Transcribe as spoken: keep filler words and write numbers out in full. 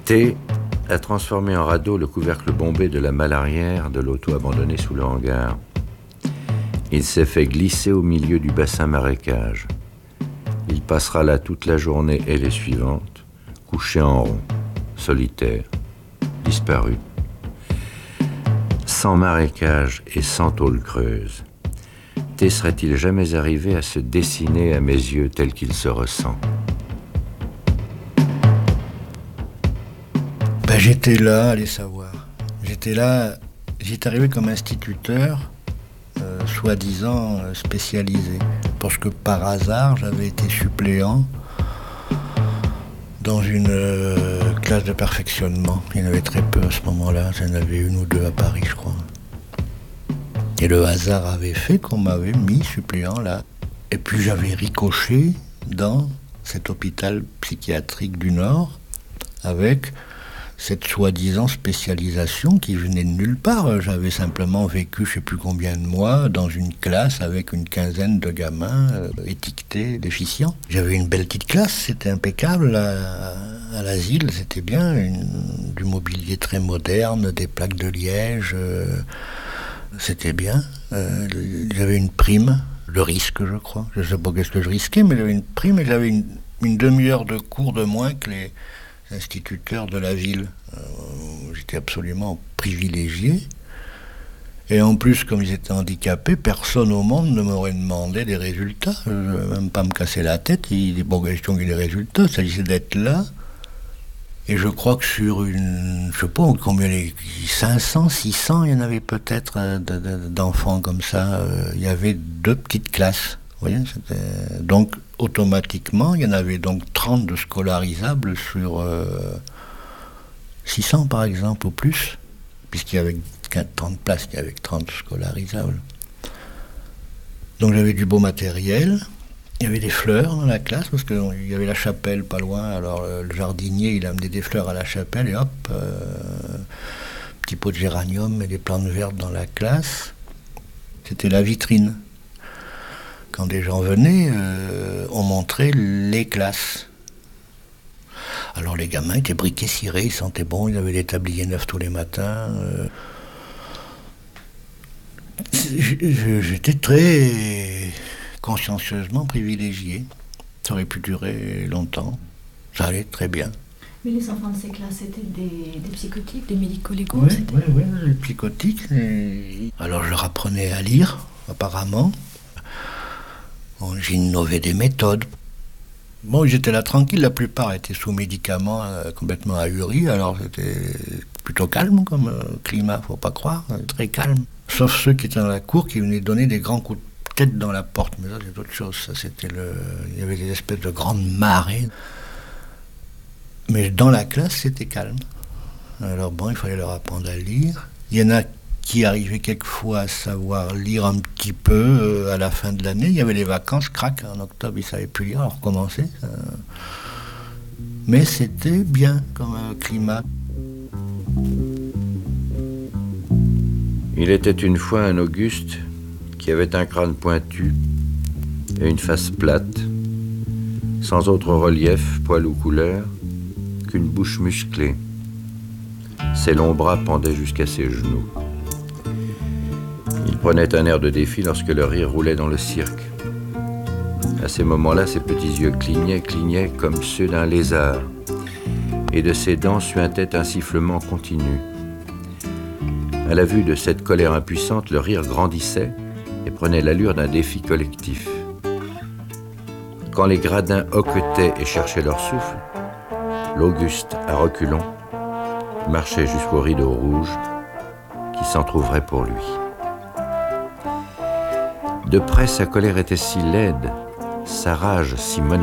T a transformé en radeau le couvercle bombé de la malle arrière de l'auto abandonnée sous le hangar. Il s'est fait glisser au milieu du bassin marécage. Il passera là toute la journée et les suivantes, couché en rond, solitaire, disparu. Sans marécage et sans tôle creuse, T serait-il jamais arrivé à se dessiner à mes yeux tel qu'il se ressent? Ben, j'étais là, allez savoir. J'étais là, j'étais arrivé comme instituteur, euh, soi-disant euh, spécialisé. Parce que par hasard, j'avais été suppléant dans une euh, classe de perfectionnement. Il y en avait très peu à ce moment-là, j'en avais une ou deux à Paris, je crois. Et le hasard avait fait qu'on m'avait mis suppléant là. Et puis j'avais ricoché dans cet hôpital psychiatrique du Nord avec cette soi-disant spécialisation qui venait de nulle part. J'avais simplement vécu je ne sais plus combien de mois dans une classe avec une quinzaine de gamins euh, étiquetés déficients. J'avais une belle petite classe, c'était impeccable. À, à l'asile, c'était bien, une, du mobilier très moderne, des plaques de liège, euh, c'était bien. Euh, j'avais une prime, le risque je crois. Je ne sais pas qu'est-ce que je risquais, mais j'avais une prime et j'avais une, une demi-heure de cours de moins que les instituteurs de la ville. Euh, j'étais absolument privilégié. Et en plus, comme ils étaient handicapés, personne au monde ne m'aurait demandé des résultats. Je ne vais même pas me casser la tête. Il est pas question qu'il y ait des résultats. Il s'agissait d'être là. Et je crois que sur une... Je sais pas combien... Les, cinq cents, six cents, il y en avait peut-être euh, de, de, d'enfants comme ça. Euh, il y avait deux petites classes. Vous voyez, c'était... Donc, automatiquement, il y en avait donc trente de scolarisables sur euh, six cents, par exemple, ou plus, puisqu'il y avait trente places, il y avait trente scolarisables. Donc, j'avais du beau matériel. Il y avait des fleurs dans la classe, parce qu'il y avait la chapelle pas loin. Alors, le jardinier, il amenait des fleurs à la chapelle, et hop, euh, petit pot de géranium et des plantes vertes dans la classe. C'était la vitrine. Quand des gens venaient, euh, on montrait les classes. Alors les gamins étaient briqués, cirés, ils sentaient bon, ils avaient des tabliers neufs tous les matins. Euh. J'étais très consciencieusement privilégié. Ça aurait pu durer longtemps. Ça allait très bien. Mais les enfants de ces classes, c'était des, des psychotiques, des médico-légaux? Oui, oui, oui, des psychotiques. Et... Alors je leur apprenais à lire, apparemment. Bon, j'innovais des méthodes. Bon, j'étais là tranquille, la plupart étaient sous médicaments euh, complètement ahuris, alors c'était plutôt calme comme euh, climat, faut pas croire, euh, très calme. Sauf ceux qui étaient dans la cour qui venaient donner des grands coups de tête dans la porte, mais ça c'est autre chose, ça c'était le... Il y avait des espèces de grandes marées. Mais dans la classe, c'était calme. Alors bon, il fallait leur apprendre à lire. Il y en a qui arrivait quelquefois à savoir lire un petit peu euh, à la fin de l'année. Il y avait les vacances, crac, en octobre, ils ne savaient plus lire, alors recommencer. Euh... Mais c'était bien comme un climat. Il était une fois un Auguste qui avait un crâne pointu et une face plate, sans autre relief, poil ou couleur, qu'une bouche musclée. Ses longs bras pendaient jusqu'à ses genoux. Il prenait un air de défi lorsque le rire roulait dans le cirque. À ces moments-là, ses petits yeux clignaient, clignaient comme ceux d'un lézard, et de ses dents suintait un sifflement continu. À la vue de cette colère impuissante, le rire grandissait et prenait l'allure d'un défi collectif. Quand les gradins hoquetaient et cherchaient leur souffle, l'Auguste, à reculons, marchait jusqu'au rideau rouge qui s'entr'ouvrait pour lui. De près, sa colère était si laide, sa rage si menaçante,